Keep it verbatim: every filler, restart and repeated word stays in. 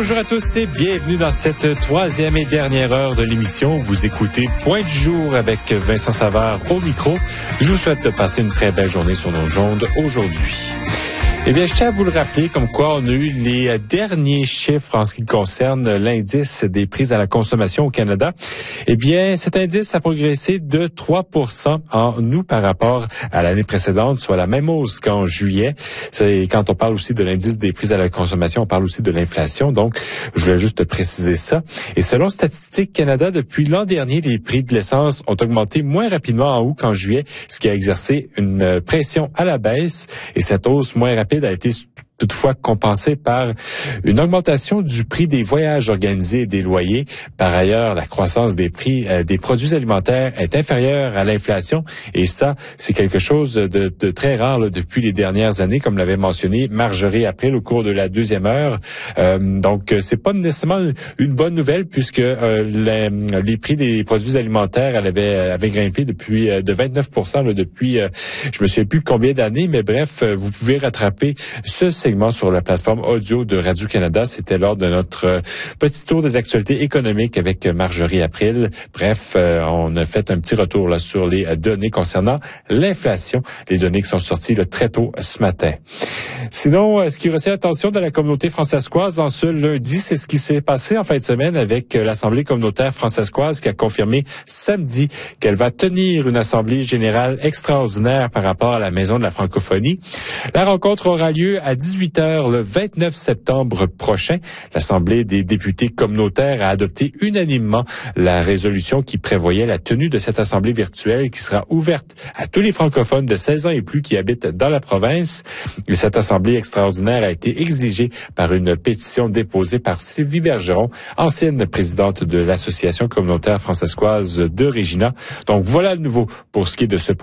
Bonjour à tous et bienvenue dans cette troisième et dernière heure de l'émission. Vous écoutez Point du jour avec Vincent Savard au micro. Je vous souhaite de passer une très belle journée sur nos ondes aujourd'hui. Eh bien, je tiens à vous le rappeler, comme quoi on a eu les derniers chiffres en ce qui concerne l'indice des prix à la consommation au Canada. Eh bien, cet indice a progressé de trois pour cent en août par rapport à l'année précédente, soit la même hausse qu'en juillet. C'est, quand on parle aussi de l'indice des prix à la consommation, on parle aussi de l'inflation. Donc, je voulais juste préciser ça. Et selon Statistique Canada, depuis l'an dernier, les prix de l'essence ont augmenté moins rapidement en août qu'en juillet, ce qui a exercé une pression à la baisse. Et cette hausse moins rapide a été toutefois compensée par une augmentation du prix des voyages organisés et des loyers. Par ailleurs, la croissance des prix euh, des produits alimentaires est inférieure à l'inflation et ça, c'est quelque chose de, de très rare là, depuis les dernières années, comme l'avait mentionné Marjorie April au cours de la deuxième heure. Euh, donc, c'est pas nécessairement une bonne nouvelle puisque euh, les, les prix des produits alimentaires elle avait, avaient grimpé depuis euh, de vingt-neuf pour cent là, depuis, euh, je me souviens plus combien d'années, mais bref, euh, vous pouvez rattraper ce segment sur la plateforme audio de Radio-Canada. C'était lors de notre euh, petit tour des actualités économiques avec Marjorie April. Bref, euh, on a fait un petit retour là sur les euh, données concernant l'inflation, les données qui sont sorties là, très tôt ce matin. Sinon, euh, ce qui retient l'attention de la communauté francescoise en ce lundi, c'est ce qui s'est passé en fin de semaine avec euh, l'Assemblée communautaire francescoise qui a confirmé samedi qu'elle va tenir une assemblée générale extraordinaire par rapport à la Maison de la francophonie. La rencontre aura lieu à dix-huit heures le vingt-neuf septembre prochain. L'Assemblée des députés communautaires a adopté unanimement la résolution qui prévoyait la tenue de cette assemblée virtuelle qui sera ouverte à tous les francophones de seize ans et plus qui habitent dans la province. Et cette assemblée extraordinaire a été exigée par une pétition déposée par Sylvie Bergeron, ancienne présidente de l'Association communautaire francescoise de Regina. Donc voilà le nouveau pour ce qui est de ce